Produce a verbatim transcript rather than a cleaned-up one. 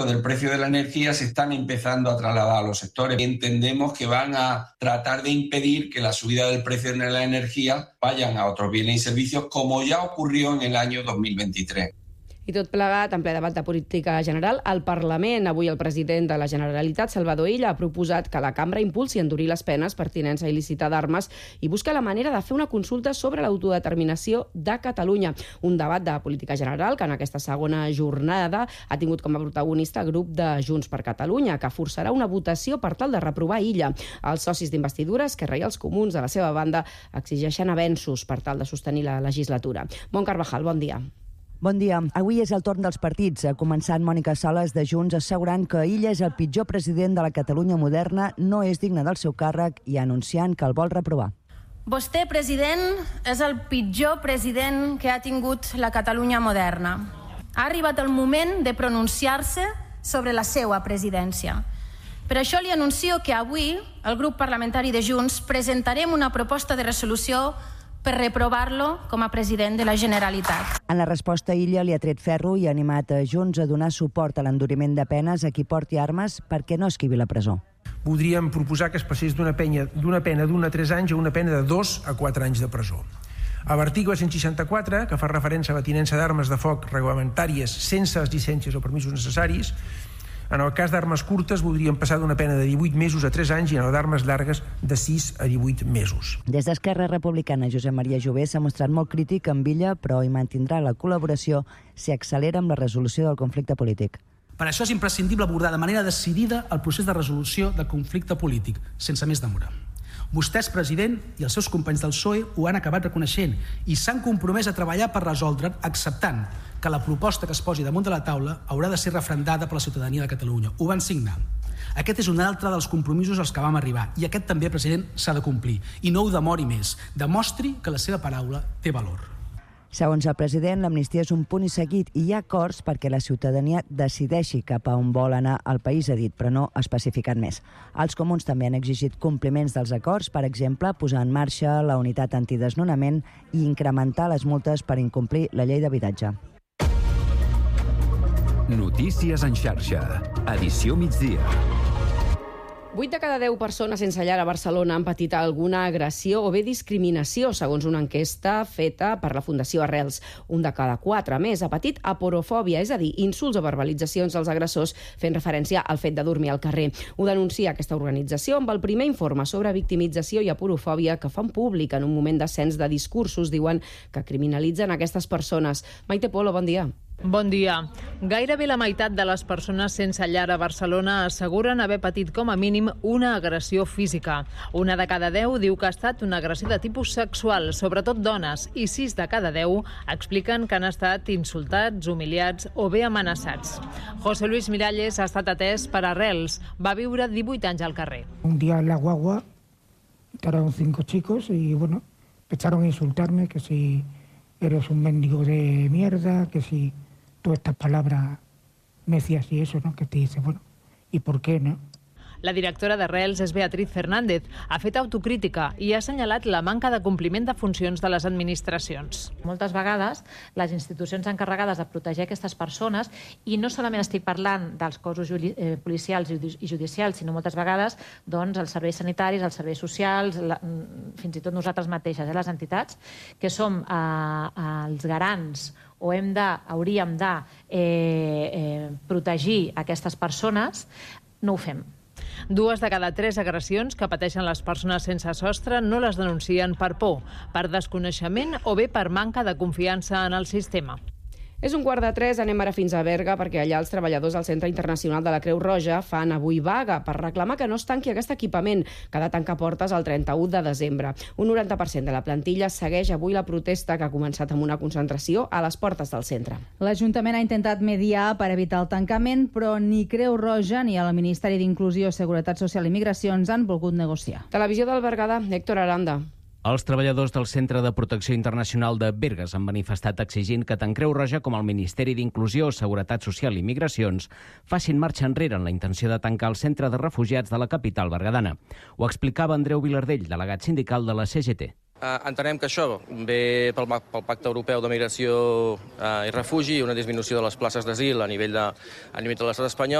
del precio de la energía se están empezando a trasladar a los sectores. Entendemos que van a tratar de impedir que la subida del precio de la energía vayan a otros bienes y servicios, como ya ocurrió en el año dos mil veintitrés. I tot plegat en ple debat de política general al Parlament. Avui el president de la Generalitat, Salvador Illa, ha proposat que la cambra impulsi a endurir les penes per tinença il·lícita d'armes i busca la manera de fer una consulta sobre l'autodeterminació de Catalunya. Un debat de política general que en aquesta segona jornada ha tingut com a protagonista el grup de Junts per Catalunya, que forçarà una votació per tal de reprovar Illa. Els socis d'investidura, Esquerra i els Comuns, de la seva banda, exigeixen avenços per tal de sostenir la legislatura. Bon Carvajal, bon dia. Bon dia. Avui és el torn dels partits, començant Mònica Sales de Junts assegurant que Illa és el pitjor president de la Catalunya moderna, no és digne del seu càrrec i anunciant que el vol reprovar. Vostè, president, és el pitjor president que ha tingut la Catalunya moderna. Ha arribat el moment de pronunciar-se sobre la seva presidència. Per això li anuncio que avui el grup parlamentari de Junts presentarem una proposta de resolució per reprovar-lo com a president de la Generalitat. En la resposta, Illa li ha tret ferro i ha animat a Junts a donar suport a l'enduriment de penes a qui porti armes perquè no esquivi la presó. Voldríem proposar que es passés d'una pena d'una pena d'un a tres anys a una pena de dos a quatre anys de presó. A l'article cent seixanta-quatre, que fa referència a la tinença d'armes de foc reglamentàries sense les llicències o permisos necessaris, en el cas d'armes curtes voldríem passar d'una pena de divuit mesos a tres anys i en el d'armes llargues de sis a divuit mesos. Des d'Esquerra Republicana, Josep Maria Jové s'ha mostrat molt crític amb Illa, però hi mantindrà la col·laboració si accelera amb la resolució del conflicte polític. Per això és imprescindible abordar de manera decidida el procés de resolució del conflicte polític, sense més demora. Vostès, president, i els seus companys del P S O E ho han acabat reconeixent i s'han compromès a treballar per resoldre'n, acceptant que la proposta que es posi damunt de la taula haurà de ser referendada per la ciutadania de Catalunya. Ho van signar. Aquest és un altre dels compromisos als que vam arribar i aquest també, president, s'ha de complir. I no ho demori més. Demostri que la seva paraula té valor. Segons el president, l'amnistia és un punt i seguit i hi ha acords perquè la ciutadania decideixi cap a on vol anar el país, ha dit, però no ha especificat més. Els comuns també han exigit compliments dels acords, per exemple, posar en marxa la unitat antidesnonament i incrementar les multes per incomplir la llei d'habitatge. Notícies en xarxa. Edició migdia. vuit de cada deu persones sense llar a Barcelona han patit alguna agressió o bé discriminació, segons una enquesta feta per la Fundació Arrels. Un de cada quatre, a més, ha patit aporofòbia, és a dir, insults o verbalitzacions dels agressors fent referència al fet de dormir al carrer. Ho denuncia aquesta organització amb el primer informe sobre victimització i aporofòbia que fan públic en un moment d'ascens de discursos, diuen, que criminalitzen aquestes persones. Maite Polo, bon dia. Bon dia. Gairebé la meitat de les persones sense llar a Barcelona asseguren haver patit com a mínim una agressió física. Una de cada deu diu que ha estat una agressió de tipus sexual, sobretot dones, i sis de cada deu expliquen que han estat insultats, humiliats o bé amenaçats. José Luis Miralles ha estat atès per Arrels. Va viure divuit anys al carrer. Un día en la guagua entraron cinco chicos y bueno, empezaron a insultarme que si eres un mendigo de mierda, que si todas estas palabras me decías y eso, ¿no? Que te dice, bueno, ¿y por qué, no? La directora d'Arrels és Beatriz Fernández. Ha fet autocrítica i ha assenyalat la manca de compliment de funcions de les administracions. Moltes vegades les institucions encarregades de protegir aquestes persones, i no solament estic parlant dels cossos policials i judicials, sinó moltes vegades doncs, els serveis sanitaris, els serveis socials, la, fins i tot nosaltres mateixes, eh, les entitats, que som eh, els garants o hem de, hauríem de eh, eh, protegir aquestes persones, no ho fem. Dues de cada tres agressions que pateixen les persones sense sostre no les denuncien per por, per desconeixement o bé per manca de confiança en el sistema. És un quart de tres, anem ara fins a Berga, perquè allà els treballadors del Centre Internacional de la Creu Roja fan avui vaga per reclamar que no es tanqui aquest equipament, que ha de tancar portes el trenta-u de desembre. Un noranta per cent de la plantilla segueix avui la protesta, que ha començat amb una concentració a les portes del centre. L'Ajuntament ha intentat mediar per evitar el tancament, però ni Creu Roja ni el Ministeri d'Inclusió, Seguretat Social i Migracions han volgut negociar. Televisió del Berguedà, Héctor Aranda. Els treballadors del Centre de Protecció Internacional de Berga han manifestat exigint que tant Creu Roja com el Ministeri d'Inclusió, Seguretat Social i Migracions facin marxa enrere en la intenció de tancar el centre de refugiats de la capital berguedana. Ho explicava Andreu Vilardell, delegat sindical de la C G T. Eh, entenem que això ve pel, pel Pacte Europeu de Migració eh, i Refugi i una disminució de les places d'asil a nivell de, a nivell de l'estat espanyol.